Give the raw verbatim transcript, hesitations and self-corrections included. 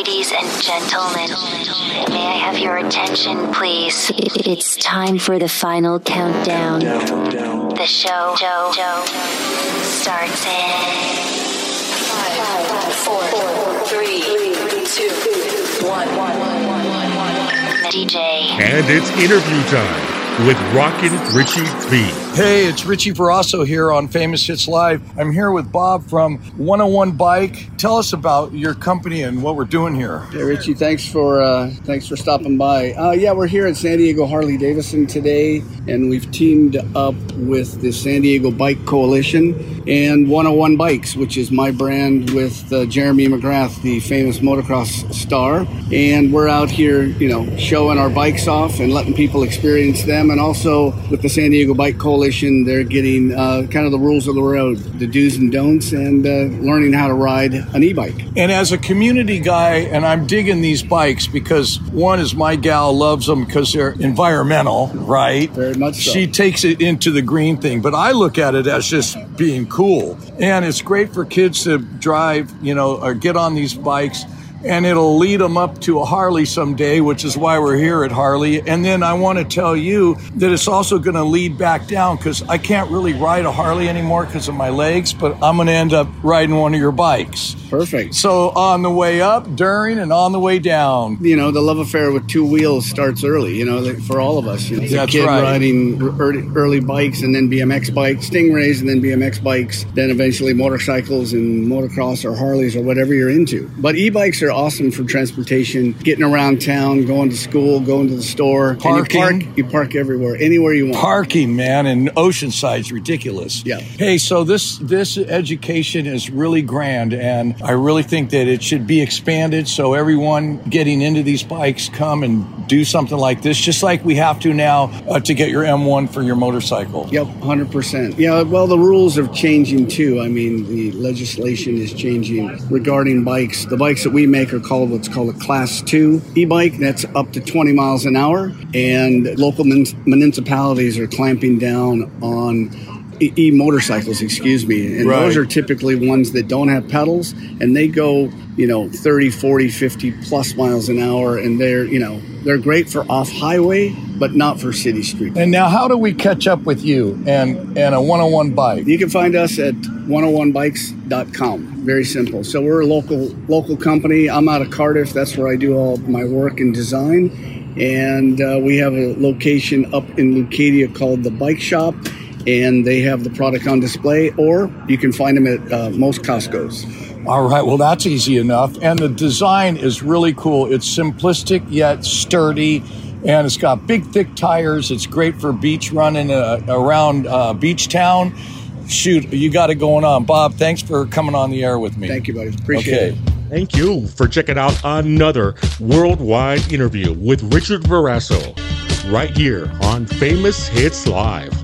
Ladies and gentlemen, may I have your attention, please? It's time for the final countdown. The show, show, show starts in five, four, three, two, one. D J. And it's interview time with Rockin' Richie V. Hey, it's Richie Verasso here on Famous Hits Live. I'm here with Bob from one oh one Bike. Tell us about your company and what we're doing here. Hey, Richie, thanks for uh, thanks for stopping by. Uh, yeah, we're here at San Diego Harley Davidson today, and we've teamed up with the San Diego Bike Coalition and one oh one Bikes, which is my brand with uh, Jeremy McGrath, the famous motocross star. And we're out here, you know, showing our bikes off and letting people experience them. And also with the San Diego Bike Coalition, they're getting uh, kind of the rules of the road, the do's and don'ts, and uh, learning how to ride an e-bike. And as a community guy, and I'm digging these bikes because one is my gal loves them because they're environmental, right? Very much so. She takes it into the green thing, but I look at it as just being cool. And it's great for kids to drive, you know, or get on these bikes. And it'll lead them up to a Harley someday, which is why we're here at Harley. And then I want to tell you that it's also going to lead back down because I can't really ride a Harley anymore because of my legs, but I'm going to end up riding one of your bikes. Perfect. So on the way up, during, and on the way down. You know, the love affair with two wheels starts early, you know, for all of us. You know, That's a kid right. riding early, early bikes and then B M X bikes, Stingrays and then B M X bikes, then eventually motorcycles and motocross or Harleys or whatever you're into. But e-bikes are awesome for transportation, getting around town, going to school, going to the store. Parking. And you park, you park everywhere, anywhere you want. Parking, man, in Oceanside's ridiculous. Yeah. Hey, so this this education is really grand, and I really think that it should be expanded so everyone getting into these bikes come and do something like this, just like we have to now uh, to get your M one for your motorcycle. Yep, one hundred percent. Yeah, well, the rules are changing too. I mean, the legislation is changing regarding bikes. The bikes that we make are called what's called a class two e-bike. That's up to twenty miles an hour. And local mun- municipalities are clamping down on e- e-motorcycles, excuse me. And Right. those are typically ones that don't have pedals, and they go, you know, thirty, forty, fifty plus miles an hour. And they're, you know, they're great for off-highway, but not for city street. And now how do we catch up with you and, and a one oh one Bike? You can find us at one oh one bikes dot com. Very simple. So we're a local local company. I'm out of Cardiff. That's where I do all my work and design. And uh, we have a location up in Leucadia called The Bike Shop. And they have the product on display. Or you can find them at uh, most Costco's. All right, well, that's easy enough. And the design is really cool. It's simplistic yet sturdy. And it's got big, thick tires. It's great for beach running uh, around uh, Beach Town. Shoot, you got it going on. Bob, thanks for coming on the air with me. Thank you, buddy. Appreciate okay. it. Thank you for checking out another worldwide interview with Richard Verasso right here on Famous Hits Live.